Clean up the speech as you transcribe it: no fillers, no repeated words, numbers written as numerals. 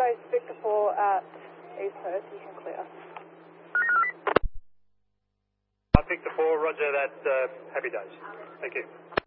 Coast, Victor 4 at East Perth, you can clear. Victor 4, roger that. Happy days. Thank you.